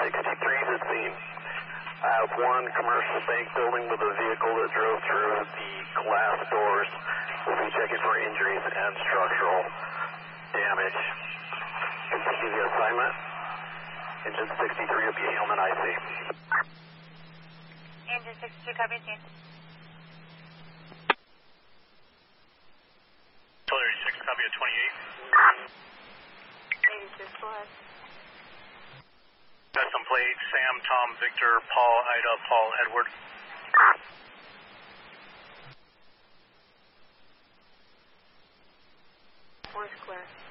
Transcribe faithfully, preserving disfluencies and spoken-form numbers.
sixty-three is seen. I have one commercial bank building with a vehicle that drove through the glass doors. We'll be checking for injuries and structural damage. Continue the assignment. Engine sixty-three will be Hillman I C. Engine sixty-two, copy, seen. thirty-six, copy at twenty-eight. eighty-six, go ahead. Custom plate, Sam, Tom, Victor, Paul, Ida, Paul, Edward. Fourth clear.